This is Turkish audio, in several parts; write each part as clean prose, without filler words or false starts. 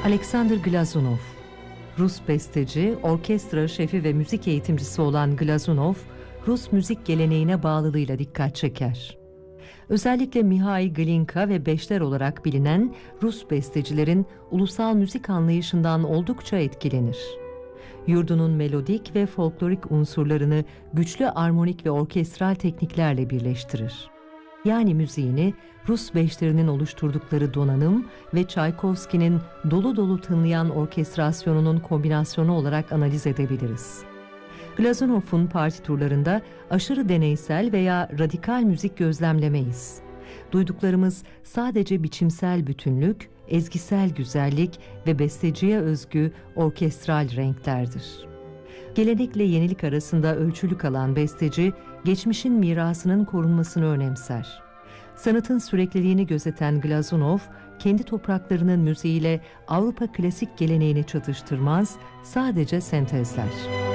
Alexander Glazunov, Rus besteci, orkestra şefi ve müzik eğitimcisi olan Glazunov, Rus müzik geleneğine bağlılığıyla dikkat çeker. Özellikle Mihail Glinka ve Beşler olarak bilinen Rus bestecilerin ulusal müzik anlayışından oldukça etkilenir. Yurdunun melodik ve folklorik unsurlarını güçlü armonik ve orkestral tekniklerle birleştirir. Yani müziğini Rus beşlerinin oluşturdukları donanım ve Çaykovski'nin dolu dolu tınlayan orkestrasyonunun kombinasyonu olarak analiz edebiliriz. Glazunov'un partiturlarında aşırı deneysel veya radikal müzik gözlemlemeyiz. Duyduklarımız sadece biçimsel bütünlük, ezgisel güzellik ve besteciye özgü orkestral renklerdir. Gelenekle yenilik arasında ölçülü kalan besteci, geçmişin mirasının korunmasını önemser. Sanatın sürekliliğini gözeten Glazunov, kendi topraklarının müziğiyle Avrupa klasik geleneğini çatıştırmaz, sadece sentezler.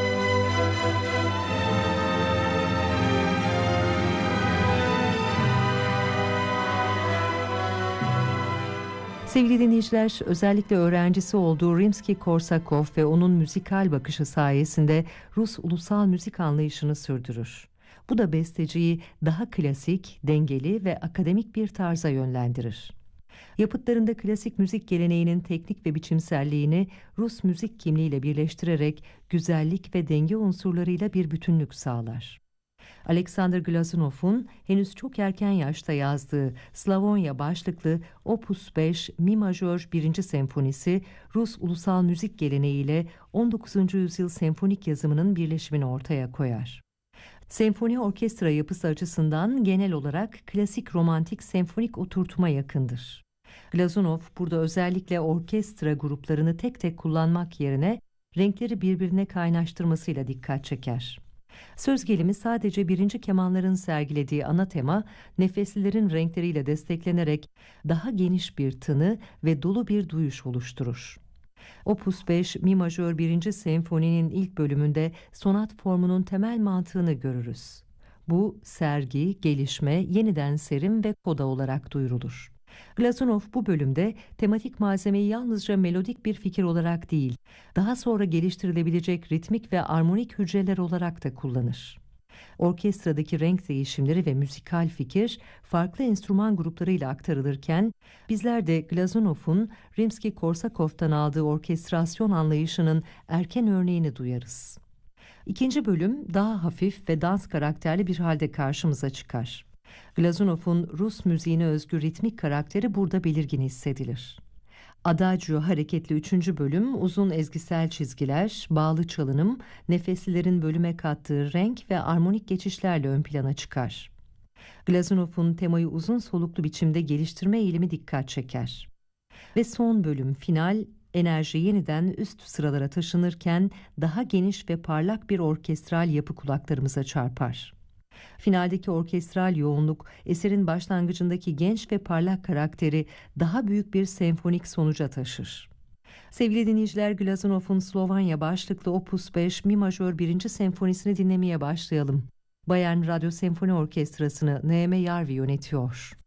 Sevgili dinleyiciler, özellikle öğrencisi olduğu Rimski-Korsakov ve onun müzikal bakışı sayesinde Rus ulusal müzik anlayışını sürdürür. Bu da besteciyi daha klasik, dengeli ve akademik bir tarza yönlendirir. Yapıtlarında klasik müzik geleneğinin teknik ve biçimselliğini Rus müzik kimliğiyle birleştirerek güzellik ve denge unsurlarıyla bir bütünlük sağlar. Alexander Glazunov'un henüz çok erken yaşta yazdığı Slavonya başlıklı Opus 5 Mi majör 1. senfonisi Rus ulusal müzik geleneğiyle 19. yüzyıl senfonik yazımının birleşimini ortaya koyar. Senfoni orkestra yapısı açısından genel olarak klasik romantik senfonik oturtuma yakındır. Glazunov burada özellikle orkestra gruplarını tek tek kullanmak yerine renkleri birbirine kaynaştırmasıyla dikkat çeker. Söz gelimi sadece birinci kemanların sergilediği ana tema, nefeslilerin renkleriyle desteklenerek daha geniş bir tını ve dolu bir duyuş oluşturur. Opus 5 Mi majör 1. senfoninin ilk bölümünde sonat formunun temel mantığını görürüz. Bu sergi, gelişme, yeniden serim ve koda olarak duyurulur. Glazunov bu bölümde tematik malzemeyi yalnızca melodik bir fikir olarak değil, daha sonra geliştirilebilecek ritmik ve armonik hücreler olarak da kullanır. Orkestradaki renk değişimleri ve müzikal fikir farklı enstrüman gruplarıyla aktarılırken, bizler de Glazunov'un Rimski-Korsakov'tan aldığı orkestrasyon anlayışının erken örneğini duyarız. İkinci bölüm daha hafif ve dans karakterli bir halde karşımıza çıkar. Glazunov'un Rus müziğine özgü ritmik karakteri burada belirgin hissedilir. Adagio hareketli 3. bölüm uzun ezgisel çizgiler, bağlı çalınım, nefeslilerin bölüme kattığı renk ve armonik geçişlerle ön plana çıkar. Glazunov'un temayı uzun soluklu biçimde geliştirme eğilimi dikkat çeker. Ve son bölüm final, enerji yeniden üst sıralara taşınırken daha geniş ve parlak bir orkestral yapı kulaklarımıza çarpar. Finaldeki orkestral yoğunluk, eserin başlangıcındaki genç ve parlak karakteri daha büyük bir senfonik sonuca taşır. Sevgili dinleyiciler, Glazunov'un Slovanya başlıklı Opus 5 Mi majör 1. senfonisini dinlemeye başlayalım. Bayern Radyo Senfoni Orkestrası'nı Naime Yarvi yönetiyor.